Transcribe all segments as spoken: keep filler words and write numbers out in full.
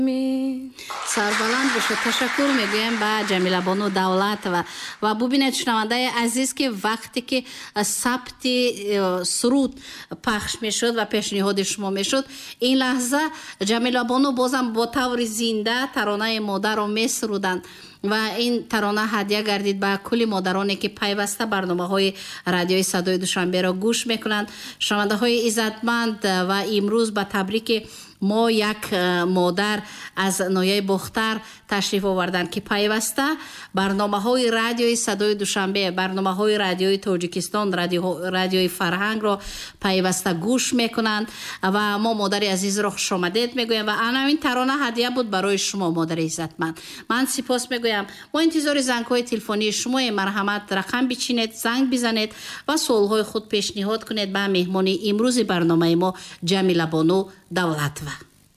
سربلند باشد. تشکر میگویم به جمیله بانو دولتова و ببینید شنونده عزیز که وقتی که ثبت سرود پخش میشد و پیشنهاد شما میشد این لحظه جمیله بانو بازم با طور زنده ترانه مادر رو میسرودند و این ترانه هدیه گردید به کلی مادرانی که پیوسته برنامه های رادیوی صدای دوشنبه را گوش میکنند. شنونده های عزتمند و امروز به تبریک ما یک مادر از نویه بختر تشریف آوردن که پیوسته برنامه های رادیوی صدای دوشنبه، برنامه های رادیوی تاجیکستان، رادیو رادیوی فرهنگ را پیوسته گوش میکنند و ما مادر عزیز را خوش آمدید میگویم و انا این ترانه هدیه بود برای شما مادر عزتمند. من سپاس میگویم. ما انتظار زنگ های تلفنی شما مرحمت رقم بچینید، زنگ بزنید و سوال های خود پیشنهاد کنید به مهمان امروز برنامه ما جمیله بانو دولتова.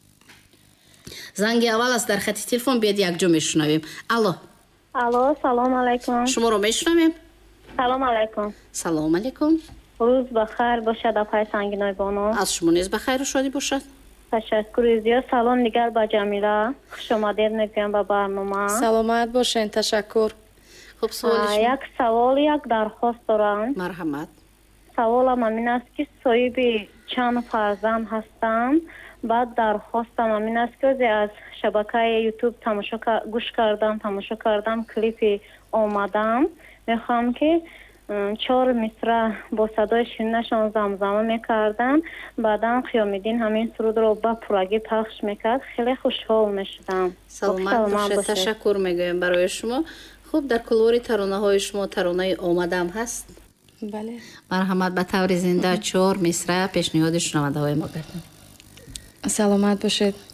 زنگ اول است در خط تلفن بیاد یک جا میشنویم. الو. الو سلام علیکم. شما رو میشنویم. سلام علیکم. سلام علیکم. روز بخیر باشد آقای سنگینای بانو. از شما نیز بخیر و شادی باشد. تشکر زیاد. سلام دیگر با جمیله. خوش آمدید میگم به برنامه. سلامت باشین. تشکر. خب سوال شما. یک سوال یک درخواست دارم. مرحمت. سوالم این است که صاحب چند فرزند هستم. بعد درخواستم این است که از شبکه یوتیوب تماشا گوش کردم تماشا کردم کلیپ آمدم. میخوام که چهار مصرع با صدای شیرینشان زمزمه میکردن. بعدا خیامالدین همین سرود رو با پرگی پخش میکرد. خیلی خوشحال میشدم. سلامت باشید. تشکر میگویم برای شما. خوب در کلوری ترانه های شما ترانه آمدم هست؟ بله. مرحمت. به طور زنده چهار مصرع پیشنهاد شنونده های ما کردن. سلامت باشید.